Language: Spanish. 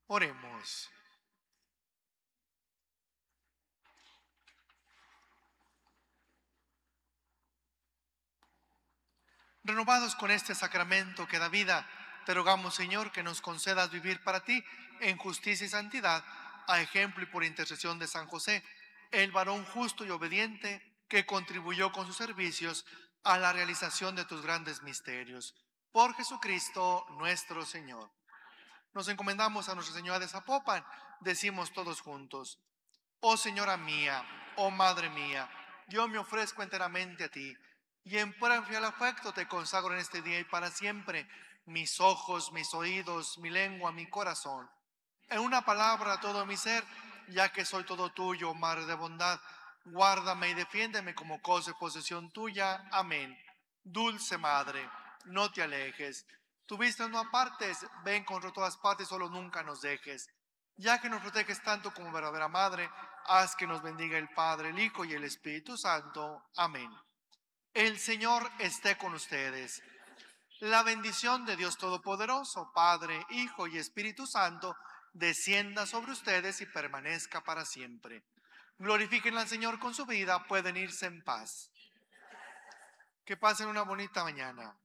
Oremos. Renovados con este sacramento que da vida, te rogamos, Señor, que nos concedas vivir para ti en justicia y santidad, a ejemplo y por intercesión de San José, el varón justo y obediente que contribuyó con sus servicios a la realización de tus grandes misterios. Por Jesucristo nuestro Señor. Nos encomendamos a Nuestra Señora de Zapopan, decimos todos juntos: Oh Señora mía, oh Madre mía, yo me ofrezco enteramente a ti, y en prueba y fiel afecto te consagro en este día y para siempre mis ojos, mis oídos, mi lengua, mi corazón. En una palabra, todo mi ser, ya que soy todo tuyo, Madre de bondad, guárdame y defiéndeme como cosa y posesión tuya. Amén. Dulce Madre, no te alejes. Tu vista no apartes, ven contra todas partes, solo nunca nos dejes. Ya que nos proteges tanto como verdadera Madre, haz que nos bendiga el Padre, el Hijo y el Espíritu Santo. Amén. El Señor esté con ustedes. La bendición de Dios Todopoderoso, Padre, Hijo y Espíritu Santo, descienda sobre ustedes y permanezca para siempre. Glorifiquen al Señor con su vida, pueden irse en paz. Que pasen una bonita mañana.